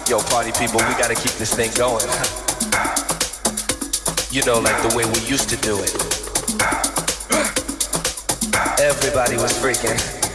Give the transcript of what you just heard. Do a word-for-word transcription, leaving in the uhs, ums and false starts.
Yo, party people, we gotta keep this thing going. You know, like the way we used to do it. Everybody was freaking.